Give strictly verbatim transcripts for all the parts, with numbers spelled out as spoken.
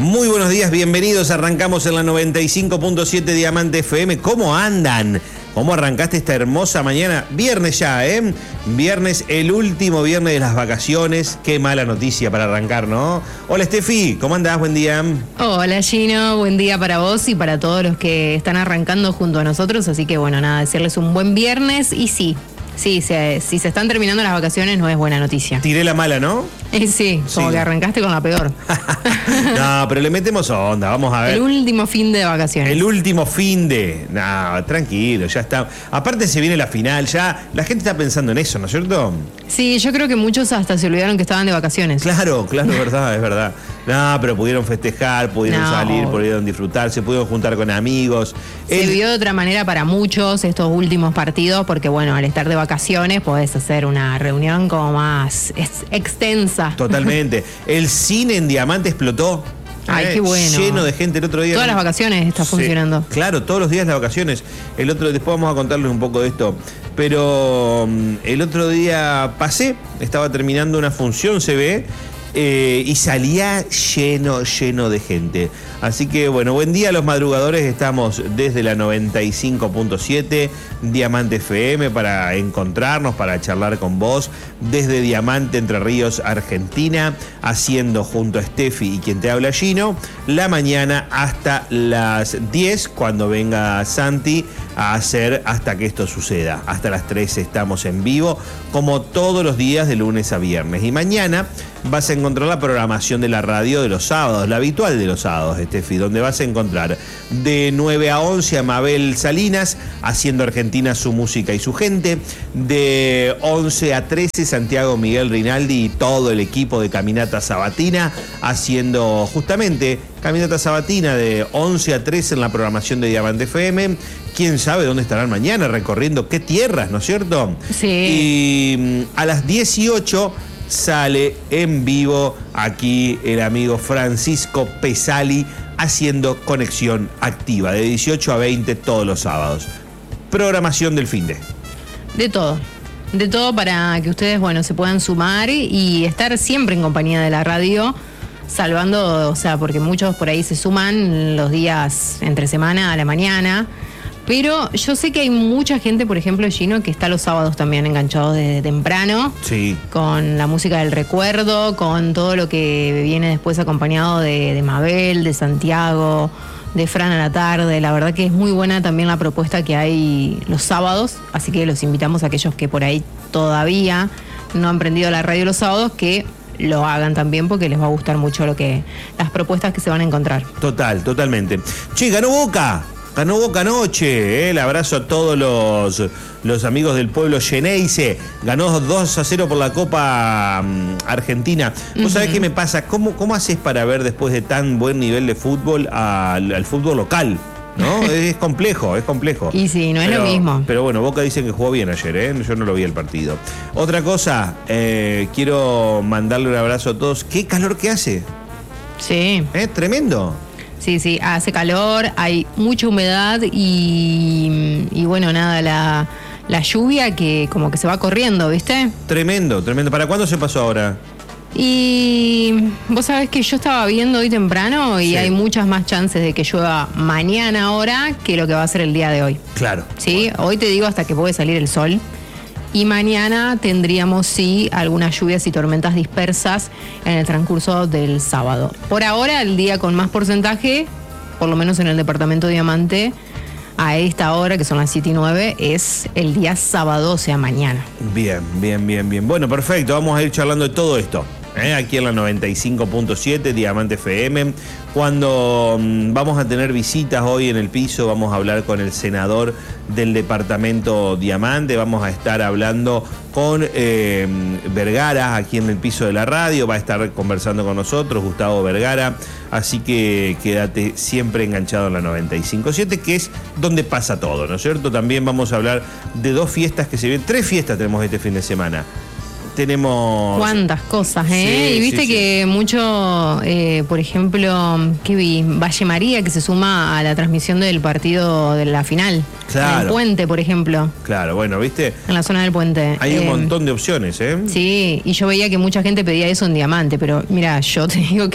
Muy buenos días, bienvenidos. Arrancamos en la noventa y cinco punto siete Diamante F M. ¿Cómo andan? ¿Cómo arrancaste esta hermosa mañana? Viernes ya, ¿eh? Viernes, el último viernes de las vacaciones. Qué mala noticia para arrancar, ¿no? Hola, Steffi, ¿cómo andás? Buen día. Hola, Gino. Buen día para vos y para todos los que están arrancando junto a nosotros. Así que, bueno, nada, decirles un buen viernes. Y sí, sí, se, si se están terminando las vacaciones no es buena noticia. Tiré la mala, ¿no? Eh, sí, como Sí. que arrancaste con la peor. No, pero le metemos onda, vamos a ver. El último fin de vacaciones. El último fin de... No, tranquilo, ya está. Aparte se viene la final, ya la gente está pensando en eso, ¿no es cierto? Sí, yo creo que muchos hasta se olvidaron que estaban de vacaciones. Claro, claro, es verdad, es verdad. No, pero pudieron festejar, pudieron No. salir, pudieron disfrutar, se pudieron juntar con amigos. Se El- vivió de otra manera para muchos estos últimos partidos, porque bueno, al estar de vacaciones podés hacer una reunión como más ex- extensa. Totalmente. El cine en Diamante explotó. Ay, Eh, qué bueno. Lleno de gente el otro día. Todas las vacaciones está Sí, funcionando. Claro, todos los días las vacaciones. El otro, después vamos a contarles un poco de esto. Pero mm, el otro día pasé, estaba terminando una función, se ve, eh, y salía lleno, lleno de gente. Así que bueno, buen día a los madrugadores. Estamos desde la noventa y cinco punto siete Diamante F M para encontrarnos, para charlar con vos. Desde Diamante, Entre Ríos, Argentina, haciendo junto a Steffi y quien te habla, Gino, la mañana hasta las diez, cuando venga Santi a hacer hasta que esto suceda. Hasta las tres estamos en vivo, como todos los días de lunes a viernes. Y mañana vas a encontrar la programación de la radio de los sábados, la habitual de los sábados, Steffi, donde vas a encontrar de nueve a once a Mabel Salinas haciendo Argentina, su música y su gente. De once a trece Santiago Miguel Rinaldi y todo el equipo de Caminata Sabatina haciendo justamente Caminata Sabatina de once a trece en la programación de Diamante F M. Quién sabe dónde estarán mañana, recorriendo qué tierras, ¿no es cierto? Sí. Y mm, a las dieciocho sale en vivo aquí el amigo Francisco Pesali haciendo Conexión Activa de dieciocho a veinte todos los sábados. Programación del finde. De todo. De todo para que ustedes, bueno, se puedan sumar y estar siempre en compañía de la radio, salvando, o sea, porque muchos por ahí se suman los días entre semana a la mañana. Pero yo sé que hay mucha gente, por ejemplo, Gino, que está los sábados también enganchados desde temprano. Sí. Con la música del recuerdo, con todo lo que viene después acompañado de, de Mabel, de Santiago, de Fran a la tarde. La verdad que es muy buena también la propuesta que hay los sábados, así que los invitamos a aquellos que por ahí todavía no han prendido la radio los sábados, que lo hagan también porque les va a gustar mucho lo que las propuestas que se van a encontrar. Total, totalmente. Che, ganó Boca. Ganó Boca anoche, ¿eh? El abrazo a todos los, los amigos del pueblo Xeneize. Ganó dos a cero por la Copa um, Argentina. ¿Vos Uh-huh. sabés qué me pasa? ¿Cómo, cómo haces para ver después de tan buen nivel de fútbol al, al fútbol local? ¿No? Es complejo, es complejo. Y sí, no es Pero- lo mismo. Pero bueno, Boca dicen que jugó bien ayer, ¿eh? Yo no lo vi el partido. Otra cosa, eh, quiero mandarle un abrazo a todos. ¿Qué calor que hace? Sí. ¿Eh? Tremendo. Sí, sí, hace calor, hay mucha humedad y, y bueno, nada, la, la lluvia que como que se va corriendo, ¿viste? Tremendo, tremendo. ¿Para cuándo se pasó ahora? Y vos sabés que yo estaba viendo hoy temprano y Sí. hay muchas más chances de que llueva mañana ahora que lo que va a ser el día de hoy. Claro. ¿Sí? Hoy te digo hasta que puede salir el sol. Y mañana tendríamos, sí, algunas lluvias y tormentas dispersas en el transcurso del sábado. Por ahora, el día con más porcentaje, por lo menos en el departamento Diamante, a esta hora, que son las siete y nueve, es el día sábado, o sea, mañana. Bien, bien, bien, bien. Bueno, perfecto. Vamos a ir charlando de todo esto. ¿eh? Aquí en la noventa y cinco punto siete, Diamante F M. Cuando mm, vamos a tener visitas hoy en el piso, vamos a hablar con el senador del departamento Diamante. Vamos a estar hablando con eh, Vergara aquí en el piso de la radio. Va a estar conversando con nosotros, Gustavo Vergara. Así que quédate siempre enganchado en la noventa y cinco punto siete, que es donde pasa todo, ¿no es cierto? También vamos a hablar de dos fiestas que se vienen. Tres fiestas tenemos este fin de semana. Tenemos... Cuántas cosas, ¿eh? Sí, y viste sí, sí. que mucho, eh, por ejemplo, ¿qué vi? Valle María, que se suma a la transmisión del partido de la final. Claro. En el Puente, por ejemplo, Claro, bueno, ¿viste? en la zona del Puente. Hay un Eh, montón de opciones, ¿eh? Sí, y yo veía que mucha gente pedía eso en Diamante, pero mira, yo te digo que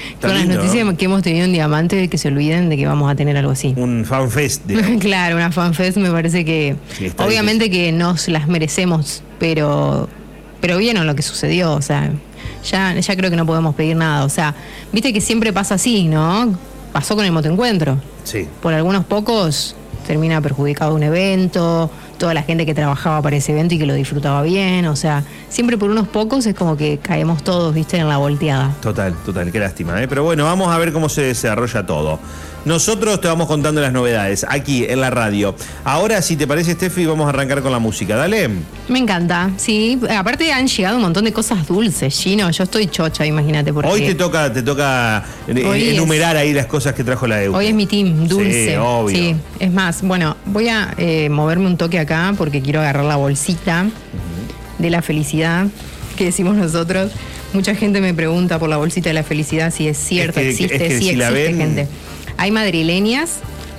Está con lindo, las noticias ¿no? que hemos tenido en Diamante, que se olviden de que vamos a tener algo así. Un fanfest, digamos. Claro, una fanfest me parece que Sí, está obviamente que nos las merecemos, pero pero vieron lo que sucedió, o sea, ya, ya creo que no podemos pedir nada, o sea, viste que siempre pasa así, ¿no? Pasó con el motoencuentro. Sí. Por algunos pocos termina perjudicado un evento, toda la gente que trabajaba para ese evento y que lo disfrutaba bien, o sea, siempre por unos pocos es como que caemos todos, viste, en la volteada. Total, total, qué lástima, ¿eh? Pero bueno, vamos a ver cómo se desarrolla todo. Nosotros te vamos contando las novedades aquí en la radio. Ahora, si te parece, Steffi, vamos a arrancar con la música. Dale. Me encanta, sí. Aparte han llegado un montón de cosas dulces, Gino. Yo estoy chocha, imagínate. Porque Hoy te toca, te toca Hoy enumerar es, ahí las cosas que trajo la E U. Hoy es mi team, dulce. Sí, obvio. Sí, es más, bueno, voy a eh, moverme un toque acá porque quiero agarrar la bolsita uh-huh. de la felicidad que decimos nosotros. Mucha gente me pregunta por la bolsita de la felicidad, si es cierto, es que, existe, es que sí si existe, ven... gente. Hay madrileñas,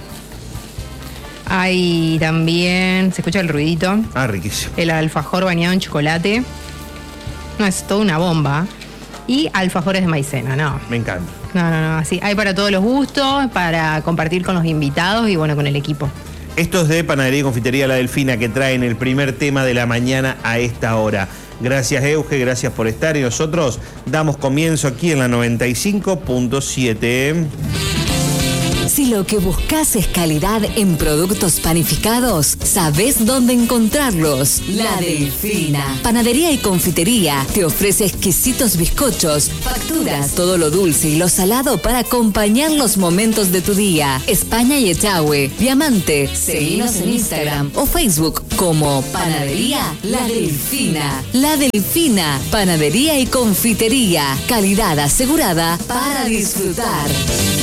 hay también, se escucha el ruidito. Ah, riquísimo. El alfajor bañado en chocolate. No, es toda una bomba. Y alfajores de maicena, no. Me encanta. No, no, no, así. Hay para todos los gustos, para compartir con los invitados y bueno, con el equipo. Esto es de Panadería y Confitería La Delfina, que traen el primer tema de la mañana a esta hora. Gracias, Euge, gracias por estar y nosotros damos comienzo aquí en la noventa y cinco punto siete. Si lo que buscas es calidad en productos panificados, ¿sabés dónde encontrarlos? La Delfina. Panadería y Confitería te ofrece exquisitos bizcochos, facturas, todo lo dulce y lo salado para acompañar los momentos de tu día. España y Echagüe, Diamante. Seguinos en Instagram o Facebook como Panadería La Delfina. La Delfina, Panadería y Confitería. Calidad asegurada para disfrutar.